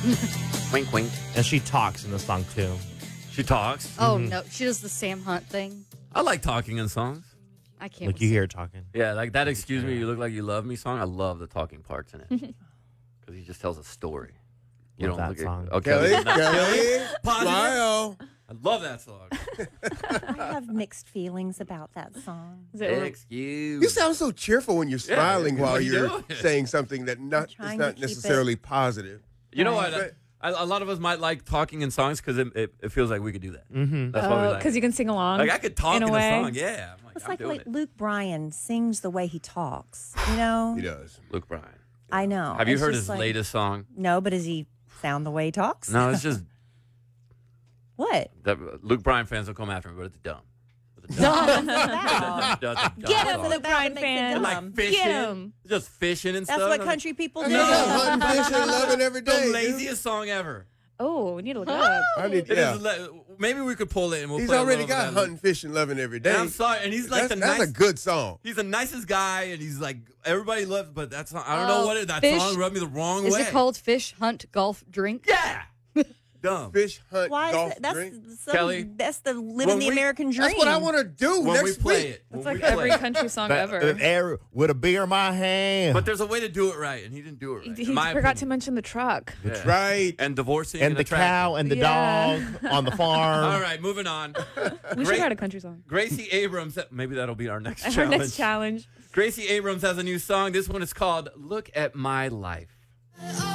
Wink, wink. And she talks in the song, too. She talks. Oh, no. She does the Sam Hunt thing. I like talking in songs. I can't. Like you hear her talking. Yeah, like that excuse me, you look like you love me song. I love the talking parts in it. Because he just tells a story. You Love don't that look song. At, okay. Kelly, Positive. smile. I love that song. I have mixed feelings about that song. Excuse. You sound so cheerful when you're smiling what while are you you're doing? saying something that is trying to not keep necessarily positive. You know Right. what? A lot of us might like talking in songs because it feels like we could do that. Mm-hmm. That's why we like Because you can sing along. Like I could talk in a way. song. Yeah. I'm like, It's I'm like doing it. Luke Bryan sings the way he talks. You know? He does. Luke Bryan. I know. Have you It's heard just his like- latest song? No, but does he sound the way he talks? No, it's just What? that Luke Bryan fans will come after me, but it's dumb. It's a Dumb. Wow. Get him, song. Luke Bryan Makes it fan. dumb. Like fishing. Get him. Just fishing and That's stuff. what country people do. No, hunting, fishing, loving every The day. dude. laziest song ever. Oh, we need to look it up. I need, It yeah. is maybe we could pull it and we'll He's play a already little got bit of hunting, fishing, loving every day. And I'm sorry, and he's like that's the a good song. He's the nicest guy, and he's like everybody loves. But that song, I don't know what it. That Fish- song rubbed me the wrong Is way. it called Fish, Hunt, Golf, Drink? Yeah, dumb. Fish, hunt, Why golf, is it? drink. Kelly, That's the living the we- American dream. That's what I want to do When next we play week. it, when It's we like play every it. country song ever. Air with a beer in my hand. But there's a way to do it right, and he didn't do it right. He in my forgot to opinion. mention the truck. Yeah. Right. And divorcing and the cow and the Yeah. dog on the farm. All right, moving on. We should write a country song. Gracie Abrams. Maybe that'll be our next Our challenge. next challenge. Gracie Abrams has a new song. This one is called "Look at My Life."